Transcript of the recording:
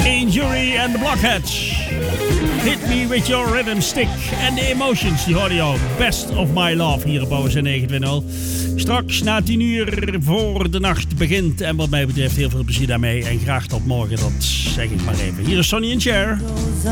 Injury and the Blockheads. Hit me with your rhythm stick and the emotions. Die hoorde je al. Best of my love hier op OSN 920. Straks na 10 uur voor de nacht begint. En wat mij betreft heel veel plezier daarmee. En graag tot morgen, dat zeg ik maar even. Hier is Sonny and Cher.